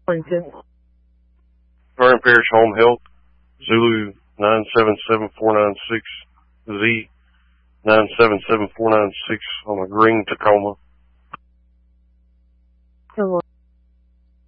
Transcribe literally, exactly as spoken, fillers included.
Vernon Parish Home Health, Zulu nine seven seven four nine six, Z nine seven seven four nine six on a green Tacoma.